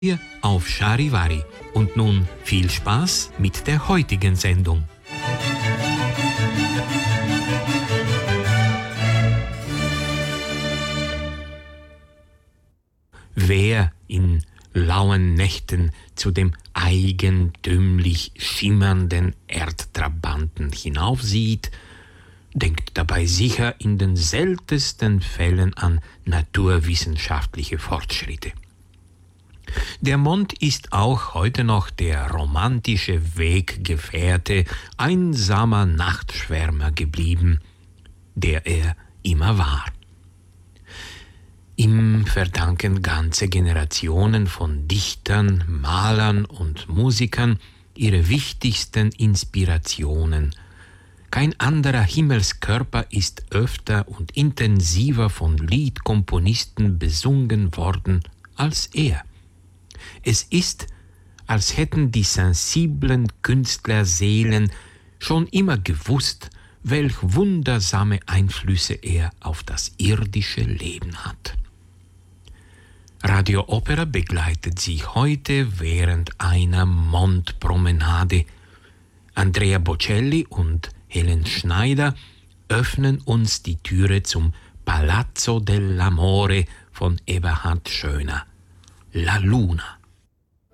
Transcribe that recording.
Hier auf Charivari. Und nun viel Spaß mit der heutigen Sendung. Wer in lauen Nächten zu dem eigentümlich schimmernden Erdtrabanten hinaufsieht, denkt dabei sicher in den seltensten Fällen an naturwissenschaftliche Fortschritte. Der Mond ist auch heute noch der romantische Weggefährte einsamer Nachtschwärmer geblieben, der er immer war. Ihm verdanken ganze Generationen von Dichtern, Malern und Musikern ihre wichtigsten Inspirationen. Kein anderer Himmelskörper ist öfter und intensiver von Liedkomponisten besungen worden als er. Es ist, als hätten die sensiblen Künstlerseelen schon immer gewusst, welch wundersame Einflüsse er auf das irdische Leben hat. Radio Opera begleitet Sie heute während einer Mondpromenade. Andrea Bocelli und Helen Schneider öffnen uns die Türe zum Palazzo dell'Amore von Eberhard Schöner. La Luna.